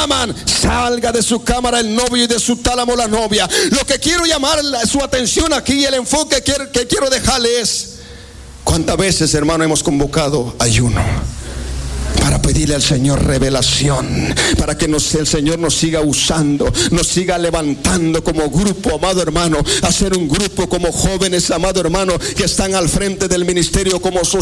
llaman, salga de su cámara el novio y de su tálamo la novia. Lo que quiero llamar su atención aquí, el enfoque que quiero dejarle es: ¿cuántas veces, hermano, hemos convocado ayuno para pedirle al Señor revelación, para que el Señor nos siga usando, nos siga levantando como grupo, amado hermano, hacer un grupo como jóvenes, amado hermano, que están al frente del ministerio, como